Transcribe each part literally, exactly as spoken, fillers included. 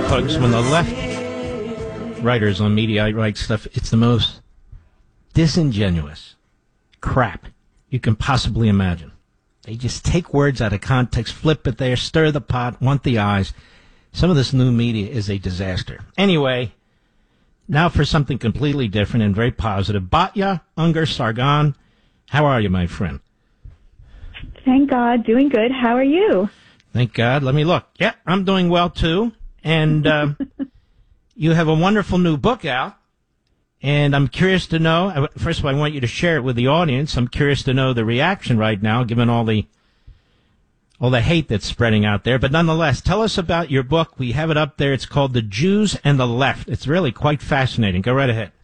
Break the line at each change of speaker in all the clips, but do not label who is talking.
folks, when the left writers on Mediaite write stuff, it's the most disingenuous crap you can possibly imagine. They just take words out of context, flip it there, stir the pot, want the eyes. Some of this new media is a disaster. Anyway, now for something completely different and very positive. Batya Ungar-Sargon, how are you, my friend?
Thank God, doing good. How are you?
Thank God. Let me look. Yeah, I'm doing well, too. And uh, you have a wonderful new book out. And I'm curious to know, first of all, I want you to share it with the audience. I'm curious to know the reaction right now, given all the all the hate that's spreading out there. But nonetheless, tell us about your book. We have it up there. It's called The Jews and the Left. It's really quite fascinating. Go right ahead.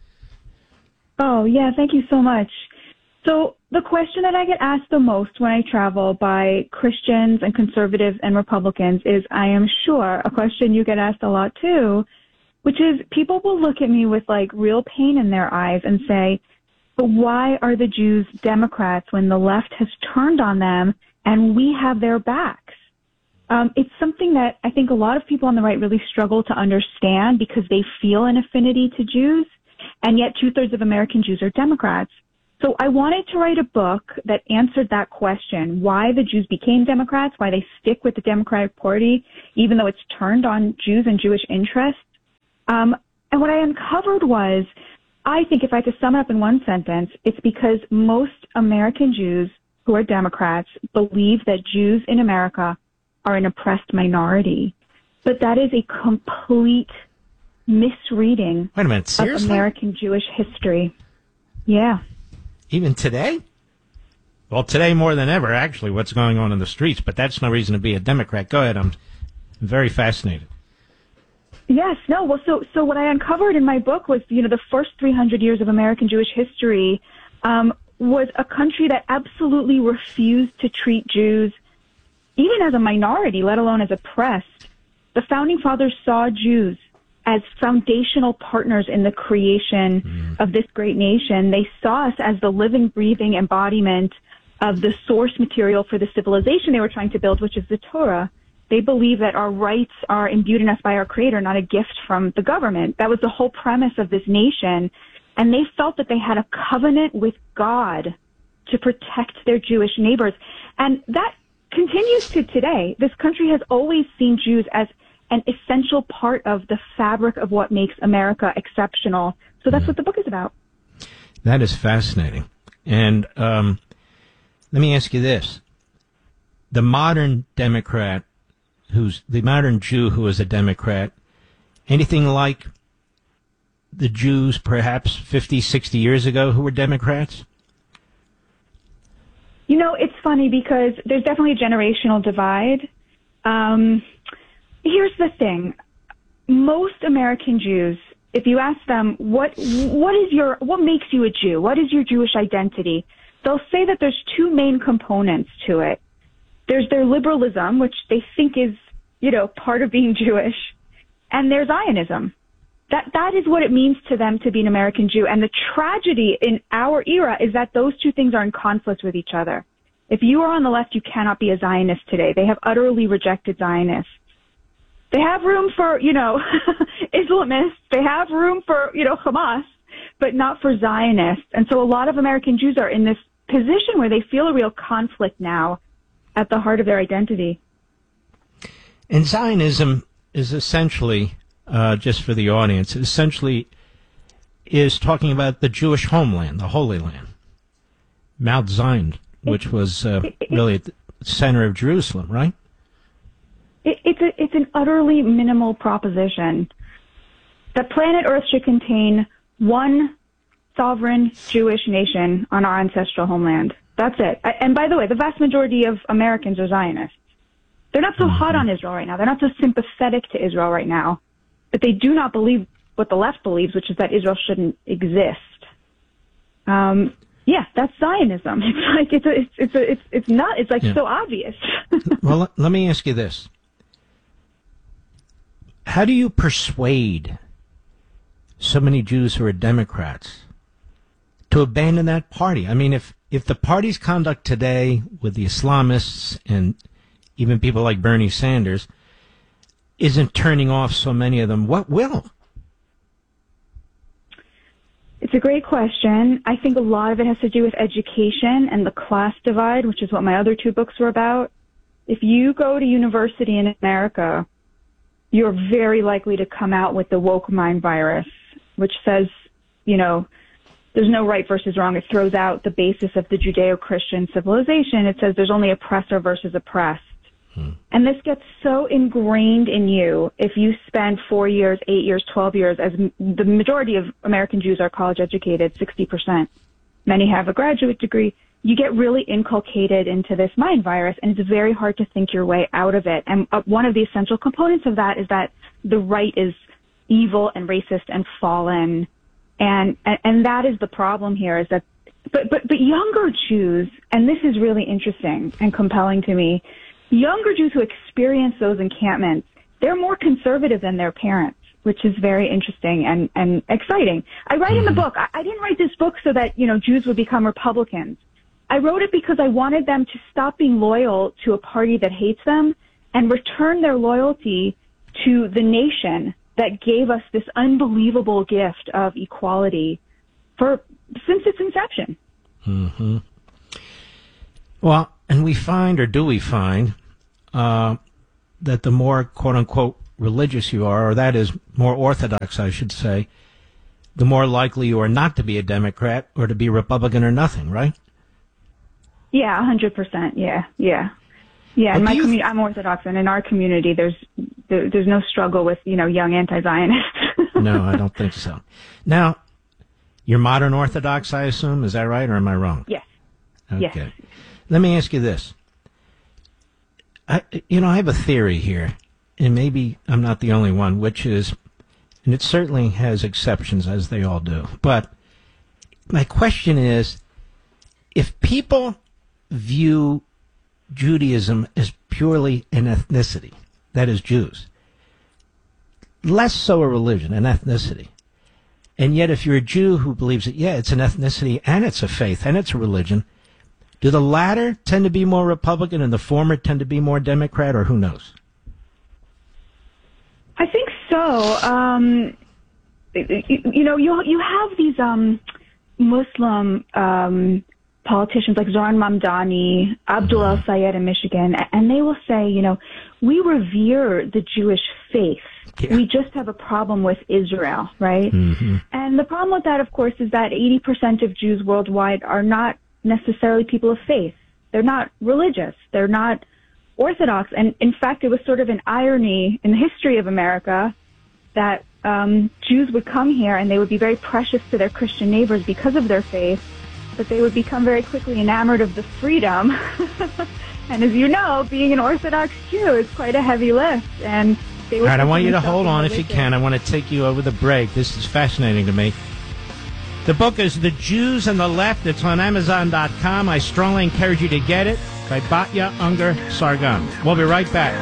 Oh, yeah, thank you so much. So the question that I get asked the most when I travel by Christians and conservatives and Republicans is, I am sure, a question you get asked a lot too, which is people will look at me with like real pain in their eyes and say, but why are the Jews Democrats when the left has turned on them and we have their backs? Um, it's something that I think a lot of people on the right really struggle to understand because they feel an affinity to Jews, and yet two-thirds of American Jews are Democrats. So I wanted to write a book that answered that question, why the Jews became Democrats, why they stick with the Democratic Party, even though it's turned on Jews and Jewish interests. Um, and what I uncovered was, I think if I had to sum it up in one sentence, it's because most American Jews who are Democrats believe that Jews in America are an oppressed minority. But that is a complete misreading
Wait a minute,
of
seriously?
American Jewish history. Yeah.
Even today? Well, today more than ever, actually, what's going on in the streets, but that's no reason to be a Democrat. Go ahead. I'm very fascinated.
Yes, no. Well, so so what I uncovered in my book was, you know, the first three hundred years of American Jewish history um, was a country that absolutely refused to treat Jews, even as a minority, let alone as oppressed. The Founding Fathers saw Jews as foundational partners in the creation mm. of this great nation. They saw us as the living, breathing embodiment of the source material for the civilization they were trying to build, which is the Torah. They believe that our rights are imbued in us by our Creator, not a gift from the government. That was the whole premise of this nation. And they felt that they had a covenant with God to protect their Jewish neighbors. And that continues to today. This country has always seen Jews as an essential part of the fabric of what makes America exceptional. So that's what the book is about.
That is fascinating. And um, let me ask you this. The modern Democrat, who's the modern Jew who is a Democrat, anything like the Jews perhaps fifty, sixty years ago who were Democrats?
You know, it's funny because there's definitely a generational divide. Um Here's the thing. Most American Jews, if you ask them, what what is your what makes you a Jew? What is your Jewish identity? They'll say that there's two main components to it. There's their liberalism, which they think is, you know, part of being Jewish, and there's Zionism. That that is what it means to them to be an American Jew. And the tragedy in our era is that those two things are in conflict with each other. If you are on the left, you cannot be a Zionist today. They have utterly rejected Zionists. They have room for, you know, Islamists. They have room for, you know, Hamas, but not for Zionists. And so a lot of American Jews are in this position where they feel a real conflict now at the heart of their identity.
And Zionism is essentially, uh, just for the audience, it essentially is talking about the Jewish homeland, the Holy Land, Mount Zion, which was uh, really at the center of Jerusalem, right?
It, it's a, it's an utterly minimal proposition. The planet Earth should contain one sovereign Jewish nation on our ancestral homeland. That's it. I, and by the way, the vast majority of Americans are Zionists. They're not so mm-hmm. hot on Israel right now. They're not so sympathetic to Israel right now. But they do not believe what the left believes, which is that Israel shouldn't exist. Um, yeah, that's Zionism. It's like it's a, it's it's a, it's it's not. It's like yeah. so obvious.
Well, let, let me ask you this. How do you persuade so many Jews who are Democrats to abandon that party? I mean, if, if the party's conduct today with the Islamists and even people like Bernie Sanders isn't turning off so many of them, what will?
It's a great question. I think a lot of it has to do with education and the class divide, which is what my other two books were about. If you go to university in America, you're very likely to come out with the woke mind virus, which says, you know, there's no right versus wrong. It throws out the basis of the Judeo-Christian civilization. It says there's only oppressor versus oppressed. Hmm. And this gets so ingrained in you if you spend four years, eight years, twelve years, as m- the majority of American Jews are college educated, sixty percent. Many have a graduate degree. You get really inculcated into this mind virus, and it's very hard to think your way out of it. And uh, one of the essential components of that is that the right is evil and racist and fallen. And, and, and that is the problem here is that, but, but, but younger Jews, and this is really interesting and compelling to me, younger Jews who experience those encampments, they're more conservative than their parents, which is very interesting and, and exciting. I write in the book, I, I didn't write this book so that, you know, Jews would become Republicans. I wrote it because I wanted them to stop being loyal to a party that hates them and return their loyalty to the nation that gave us this unbelievable gift of equality for since its inception.
Mm-hmm. Well, and we find, or do we find, uh, that the more quote-unquote religious you are, or that is more orthodox, I should say, the more likely you are not to be a Democrat or to be Republican or nothing, right?
Yeah, one hundred percent. Yeah, yeah. Yeah, in my community, th- I'm Orthodox, and in our community, there's there, there's no struggle with, you know, young anti-Zionists.
No, I don't think so. Now, you're modern Orthodox, I assume. Is that right, or am I wrong?
Yes.
Okay.
Yes.
Let me ask you this. I, you know, I have a theory here, and maybe I'm not the only one, which is, and it certainly has exceptions, as they all do, but my question is, if people view Judaism as purely an ethnicity, that is Jews, less so a religion, an ethnicity, and yet if you're a Jew who believes that, yeah, it's an ethnicity and it's a faith and it's a religion, do the latter tend to be more Republican and the former tend to be more Democrat, or who knows?
I think so. Um, you, you know, you you have these um, Muslim um, politicians like Zoran Mamdani, Abdul El-Sayed in Michigan, and they will say, you know, we revere the Jewish faith. Yeah. We just have a problem with Israel, right? Mm-hmm. And the problem with that, of course, is that eighty percent of Jews worldwide are not necessarily people of faith. They're not religious. They're not Orthodox. And in fact, it was sort of an irony in the history of America that um, Jews would come here and they would be very precious to their Christian neighbors because of their faith, but they would become very quickly enamored of the freedom. And as you know, being an Orthodox Jew is quite a heavy lift. And they would
All right, I want you to hold on if you can. I want to take you over the break. This is fascinating to me. The book is The Jews and the Left. It's on Amazon dot com. I strongly encourage you to get it. By Batya Unger Sargon. We'll be right back.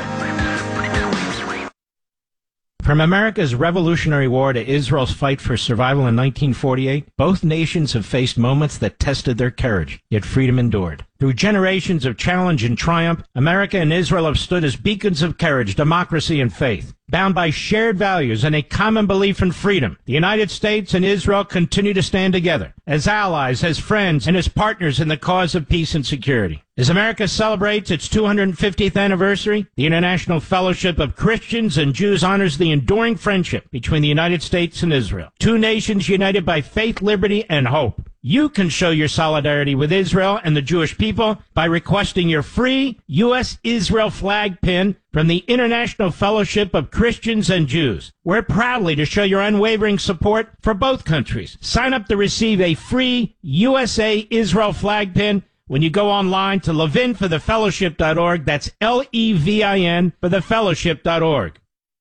From America's Revolutionary War to Israel's fight for survival in nineteen forty-eight, both nations have faced moments that tested their courage, yet freedom endured. Through generations of challenge and triumph, America and Israel have stood as beacons of courage, democracy, and faith. Bound by shared values and a common belief in freedom, the United States and Israel continue to stand together as allies, as friends, and as partners in the cause of peace and security. As America celebrates its two hundred fiftieth anniversary, the International Fellowship of Christians and Jews honors the enduring friendship between the United States and Israel, two nations united by faith, liberty, and hope. You can show your solidarity with Israel and the Jewish people by requesting your free U S Israel flag pin from the International Fellowship of Christians and Jews. We're proudly to show your unwavering support for both countries. Sign up to receive a free U S A Israel flag pin when you go online to levin for the fellowship dot org. That's L E V I N for the fellowship dot org.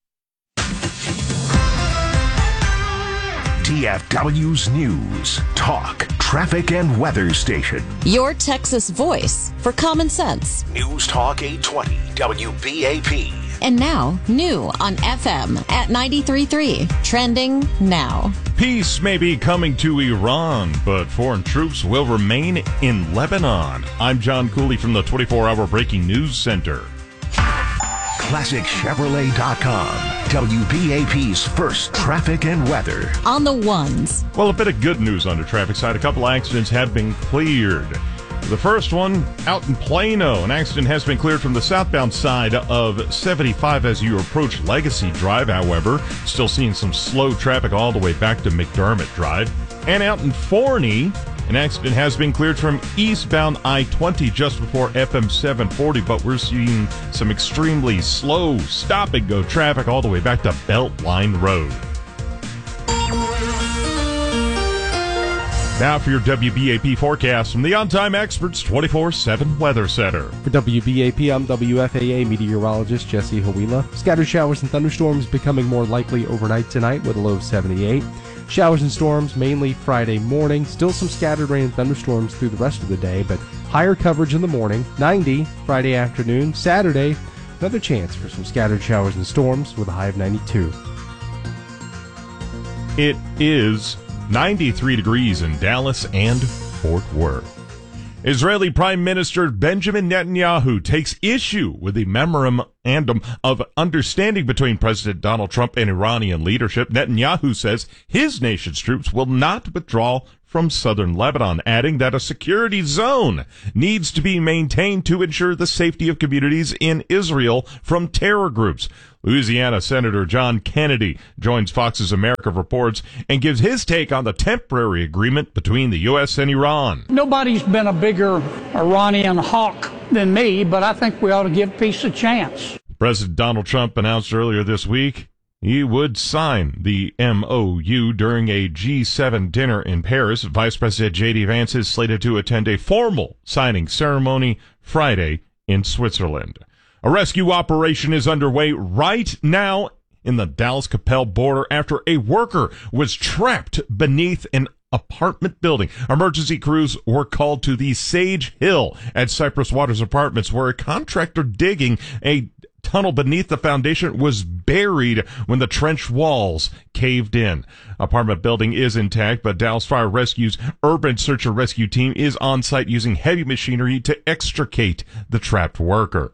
D F W's News, Talk, Traffic, and Weather Station.
Your Texas voice for common sense.
News Talk eight twenty W B A P.
And now, new on F M at ninety-three point three. Trending now.
Peace may be coming to Iran, but foreign troops will remain in Lebanon. I'm John Cooley from the twenty-four hour Breaking News Center.
classic chevrolet dot com. W B A P's first traffic and weather.
On the ones.
Well, a bit of good news on the traffic side. A couple accidents have been cleared. The first one out in Plano. An accident has been cleared from the southbound side of seventy-five as you approach Legacy Drive. However, still seeing some slow traffic all the way back to McDermott Drive. And out in Forney, an accident has been cleared from eastbound I twenty just before F M seven forty, but we're seeing some extremely slow stop-and-go traffic all the way back to Beltline Road. Now for your W B A P forecast from the On-Time Experts twenty-four seven Weather Center.
For W B A P, I'm W F A A meteorologist Jesse Hawila. Scattered showers and thunderstorms becoming more likely overnight tonight with a low of seventy-eight. Showers and storms mainly Friday morning. Still some scattered rain and thunderstorms through the rest of the day, but higher coverage in the morning. ninety Friday afternoon. Saturday, another chance for some scattered showers and storms with a high of ninety-two.
It is ninety-three degrees in Dallas and Fort Worth. Israeli Prime Minister Benjamin Netanyahu takes issue with the memorandum of understanding between President Donald Trump and Iranian leadership. Netanyahu says his nation's troops will not withdraw from southern Lebanon, adding that a security zone needs to be maintained to ensure the safety of communities in Israel from terror groups. Louisiana Senator John Kennedy joins Fox's America Reports and gives his take on the temporary agreement between the U S and Iran.
Nobody's been a bigger Iranian hawk than me, but I think we ought to give peace a chance.
President Donald Trump announced earlier this week he would sign the M O U during a G seven dinner in Paris. Vice President J D Vance is slated to attend a formal signing ceremony Friday in Switzerland. A rescue operation is underway right now in the Dallas-Capel border after a worker was trapped beneath an apartment building. Emergency crews were called to the Sage Hill at Cypress Waters Apartments, where a contractor digging a tunnel beneath the foundation was buried when the trench walls caved in. Apartment building is intact, but Dallas Fire Rescue's urban search and rescue team is on site using heavy machinery to extricate the trapped worker.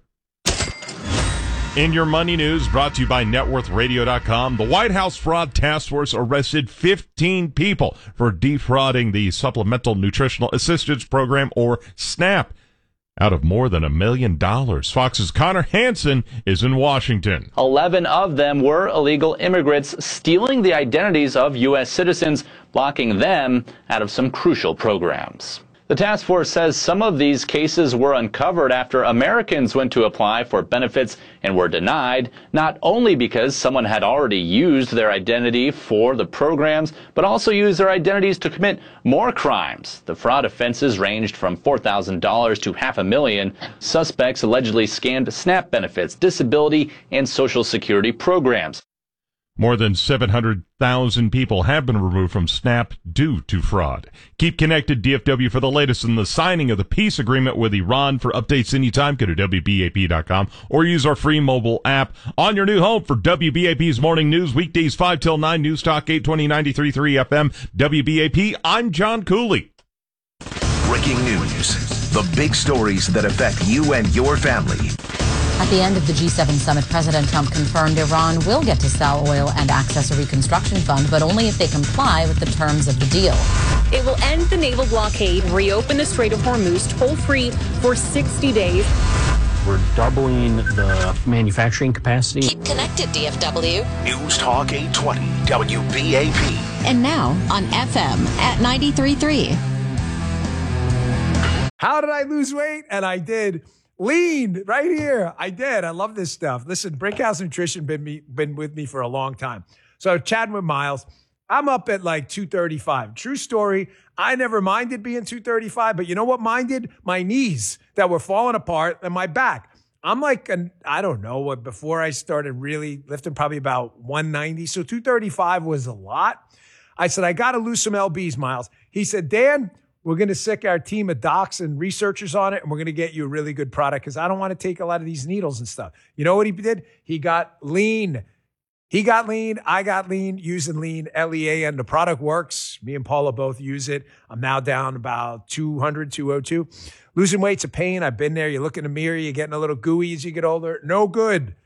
In your money news, brought to you by net worth radio dot com, the White House Fraud Task Force arrested fifteen people for defrauding the Supplemental Nutritional Assistance Program, or SNAP, out of more than a million dollars. Fox's Connor Hansen is in Washington.
Eleven of them were illegal immigrants stealing the identities of U S citizens, blocking them out of some crucial programs. The task force says some of these cases were uncovered after Americans went to apply for benefits and were denied, not only because someone had already used their identity for the programs, but also used their identities to commit more crimes. The fraud offenses ranged from four thousand dollars to half a million. Suspects allegedly scammed SNAP benefits, disability, and Social Security programs.
More than seven hundred thousand people have been removed from SNAP due to fraud. Keep connected, D F W, for the latest in the signing of the peace agreement with Iran. For updates anytime, go to W B A P dot com or use our free mobile app on your new home for W B A P's Morning News, weekdays five till nine, News Talk eight twenty, ninety-three point three F M, W B A P. I'm John Cooley.
Breaking news. The big stories that affect you and your family.
At the end of the G seven summit, President Trump confirmed Iran will get to sell oil and access a reconstruction fund, but only if they comply with the terms of the deal.
It will end the naval blockade, reopen the Strait of Hormuz toll-free for sixty days.
We're doubling the manufacturing capacity.
Keep connected, D F W.
News Talk eight twenty, W B A P.
And now on F M at ninety-three point three.
How did I lose weight? And I did. Lean right here. I did. I love this stuff. Listen, Brinkhouse Nutrition been me, been with me for a long time. So chatting with Miles, I'm up at like two thirty-five. True story. I never minded being two thirty-five, but you know what minded? My knees that were falling apart and my back. I'm like, an, I don't know what, before I started really lifting, probably about one ninety. So two thirty-five was a lot. I said, I got to lose some L Bs, Miles. He said, Dan, we're going to sick our team of docs and researchers on it, and we're going to get you a really good product because I don't want to take a lot of these needles and stuff. You know what he did? He got lean. He got lean. I got lean using lean, L E A N. The product works. Me and Paula both use it. I'm now down about two hundred, two oh two. Losing weight's a pain. I've been there. You look in the mirror. You're getting a little gooey as you get older. No good.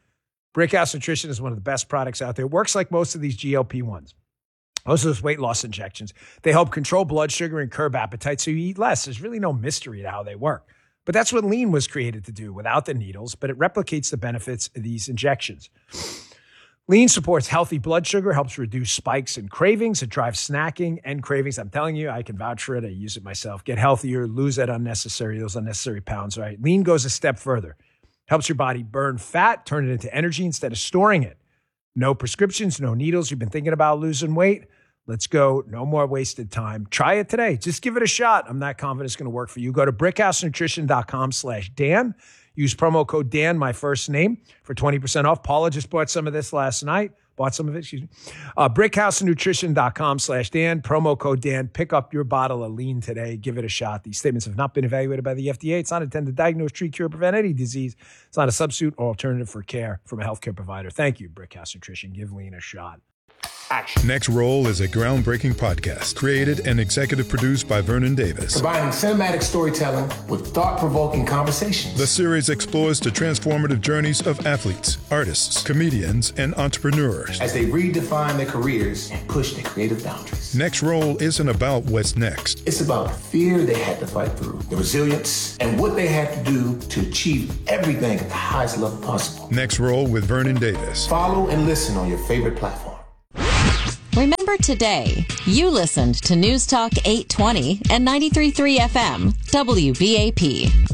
Brickhouse Nutrition is one of the best products out there. It works like most of these G L P ones. Most of those weight loss injections. They help control blood sugar and curb appetite so you eat less. There's really no mystery to how they work. But that's what Lean was created to do without the needles, but it replicates the benefits of these injections. Lean supports healthy blood sugar, helps reduce spikes and cravings. It drives snacking and cravings. I'm telling you, I can vouch for it. I use it myself. Get healthier, lose that unnecessary, those unnecessary pounds, right? Lean goes a step further. Helps your body burn fat, turn it into energy instead of storing it. No prescriptions, no needles. You've been thinking about losing weight? Let's go. No more wasted time. Try it today. Just give it a shot. I'm not confident it's going to work for you. Go to brickhousenutrition.com slash Dan. Use promo code Dan, my first name, for twenty percent off. Paula just bought some of this last night. Bought some of it, excuse me. Uh, brickhousenutrition.com slash Dan. Promo code Dan. Pick up your bottle of Lean today. Give it a shot. These statements have not been evaluated by the F D A. It's not intended to diagnose, treat, cure, prevent any disease. It's not a substitute or alternative for care from a healthcare provider. Thank you, Brickhouse Nutrition. Give Lean a shot.
Action. Next Roll is a groundbreaking podcast created and executive produced by Vernon Davis.
Combining cinematic storytelling with thought-provoking conversations.
The series explores the transformative journeys of athletes, artists, comedians, and entrepreneurs
as they redefine their careers and push their creative boundaries.
Next Roll isn't about what's next.
It's about the fear they had to fight through, the resilience, and what they had to do to achieve everything at the highest level possible.
Next Roll with Vernon Davis.
Follow and listen on your favorite platform.
Remember today, you listened to News Talk eight twenty and ninety-three point three F M, W B A P.